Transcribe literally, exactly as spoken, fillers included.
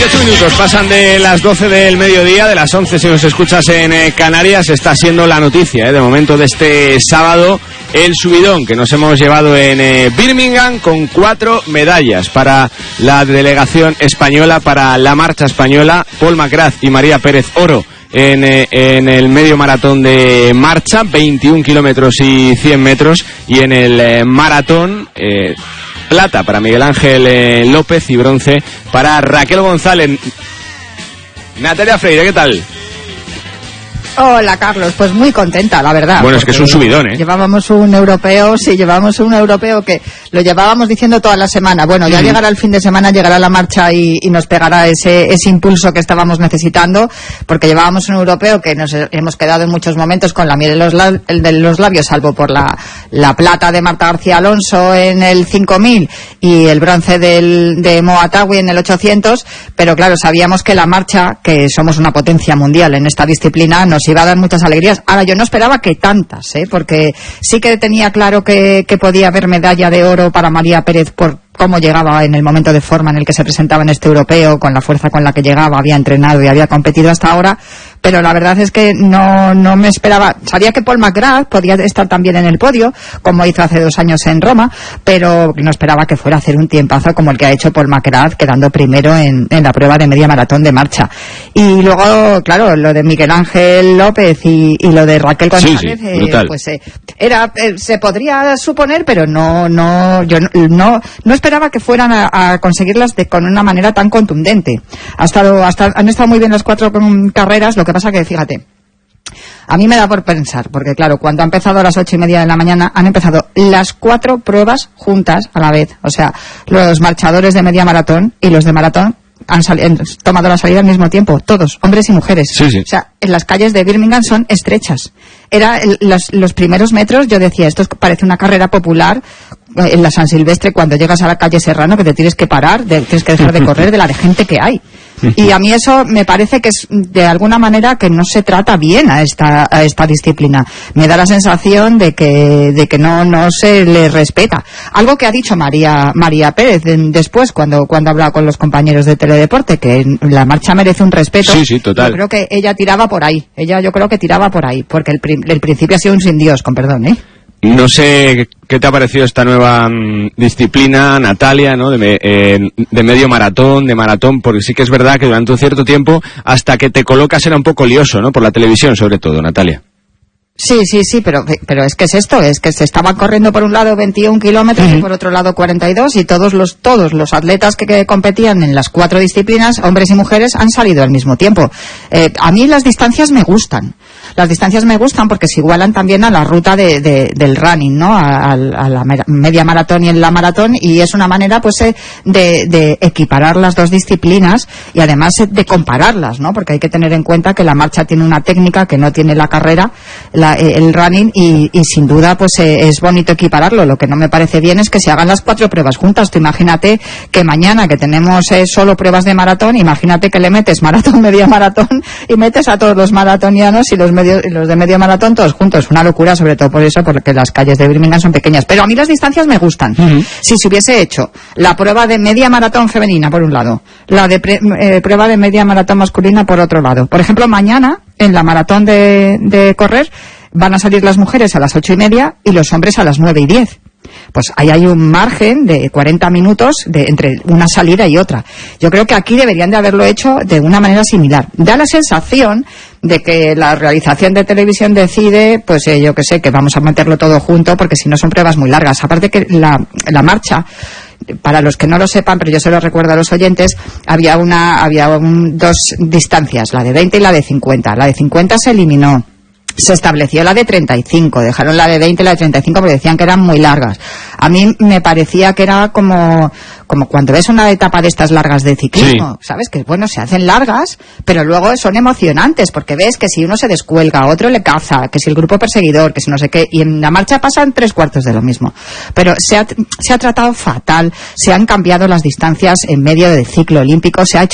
dieciocho minutos pasan de las doce del mediodía, de las once si nos escuchas en eh, Canarias. Está siendo la noticia eh, de momento de este sábado, el subidón que nos hemos llevado en eh, Birmingham, con cuatro medallas para la delegación española, para la marcha española. Paul McGrath y María Pérez, oro en, eh, en el medio maratón de marcha, veintiún kilómetros y cien metros, y en el eh, maratón eh, plata para Miguel Ángel eh, López y bronce para Raquel González. Natalia Freire, ¿qué tal? Hola, Carlos, pues muy contenta, la verdad. Bueno, es que es un subidón, ¿eh? Llevábamos un europeo, sí, llevábamos un europeo que lo llevábamos diciendo toda la semana. Bueno, ya mm. llegará el fin de semana, llegará la marcha y, y nos pegará ese, ese impulso que estábamos necesitando, porque llevábamos un europeo que nos hemos quedado en muchos momentos con la miel de los, la, el de los labios, salvo por la, la plata de Marta García Alonso en el cinco mil y el bronce del, de Moatawi en el ochocientos, pero claro, sabíamos que la marcha, que somos una potencia mundial en esta disciplina, nos iba a dar muchas alegrías. Ahora, yo no esperaba que tantas, ¿eh? Porque sí que tenía claro que, que podía haber medalla de oro para María Pérez por cómo llegaba en el momento de forma en el que se presentaba en este europeo, con la fuerza con la que llegaba, había entrenado y había competido hasta ahora, pero la verdad es que no, no me esperaba. Sabía que Paul McGrath podía estar también en el podio, como hizo hace dos años en Roma, pero no esperaba que fuera a hacer un tiempazo como el que ha hecho Paul McGrath, quedando primero en, en la prueba de media maratón de marcha. Y luego, claro, lo de Miguel Ángel López y, y lo de Raquel González, sí, sí, eh, pues eh, era, eh, se podría suponer, pero no, no, yo no, no, no esperaba que fueran a, a conseguirlas de, con una manera tan contundente. Ha estado, hasta, han estado muy bien las cuatro carreras, lo que pasa que, fíjate, a mí me da por pensar, porque claro, cuando ha empezado a las ocho y media de la mañana, han empezado las cuatro pruebas juntas a la vez. O sea, los marchadores de media maratón y los de maratón han, sali- han tomado la salida al mismo tiempo, todos, hombres y mujeres. Sí, sí. O sea, en las calles de Birmingham son estrechas. Era el, los, los primeros metros, yo decía, esto parece una carrera popular en la San Silvestre, cuando llegas a la calle Serrano, que te tienes que parar, de, tienes que dejar de correr de la de gente que hay. Y a mí eso me parece que es de alguna manera que no se trata bien a esta a esta disciplina. Me da la sensación de que de que no no se le respeta. Algo que ha dicho María María Pérez de, después cuando cuando ha hablado con los compañeros de Teledeporte, que la marcha merece un respeto. Sí, sí, total. Yo creo que ella tiraba por ahí. Ella yo creo que tiraba por ahí, porque el, pri- el principio ha sido un sin Dios, con perdón, ¿eh? No sé qué te ha parecido esta nueva mmm, disciplina, Natalia, ¿no? De, me, eh, de medio maratón, de maratón, porque sí que es verdad que durante un cierto tiempo, hasta que te colocas, era un poco lioso, ¿no? Por la televisión, sobre todo, Natalia. Sí, sí, sí, pero, pero es que es esto, es que se estaban corriendo por un lado veintiún kilómetros uh-huh. y por otro lado cuarenta y dos, y todos los, todos los atletas que, que competían en las cuatro disciplinas, hombres y mujeres, han salido al mismo tiempo. Eh, a mí las distancias me gustan. Las distancias me gustan porque se igualan también a la ruta de, de, del running, ¿no? A, a la media maratón y en la maratón, y es una manera, pues, de, de equiparar las dos disciplinas y además de compararlas, ¿no? Porque hay que tener en cuenta que la marcha tiene una técnica que no tiene la carrera, la, el running, y, y sin duda, pues, es bonito equipararlo. Lo que no me parece bien es que se hagan las cuatro pruebas juntas. Tú imagínate que mañana, que tenemos eh, solo pruebas de maratón, imagínate que le metes maratón, media maratón, y metes a todos los maratonianos y los medio, los de medio maratón todos juntos. Una locura, sobre todo por eso, porque las calles de Birmingham son pequeñas. Pero a mí las distancias me gustan. Uh-huh. Si se hubiese hecho la prueba de media maratón femenina por un lado, la de pre, eh, prueba de media maratón masculina por otro lado. Por ejemplo, mañana, en la maratón de, de correr, van a salir las mujeres a las ocho y media y los hombres a las nueve y diez. Pues ahí hay un margen de cuarenta minutos de, entre una salida y otra. Yo creo que aquí deberían de haberlo hecho de una manera similar. Da la sensación de que la realización de televisión decide, pues eh, yo que sé, que vamos a meterlo todo junto, porque si no son pruebas muy largas. Aparte que la, la marcha, para los que no lo sepan, pero yo se lo recuerdo a los oyentes, había una había un, dos distancias, la de veinte y la de cincuenta. La de cincuenta se eliminó. Se estableció la de treinta y cinco, dejaron la de veinte y la de treinta y cinco porque decían que eran muy largas. A mí me parecía que era como, como cuando ves una etapa de estas largas de ciclismo, sí. ¿Sabes? Que bueno, se hacen largas, pero luego son emocionantes, porque ves que si uno se descuelga, a otro le caza, que si el grupo perseguidor, que si no sé qué, y en la marcha pasan tres cuartos de lo mismo. Pero se ha, se ha tratado fatal, se han cambiado las distancias en medio del ciclo olímpico, se ha hecho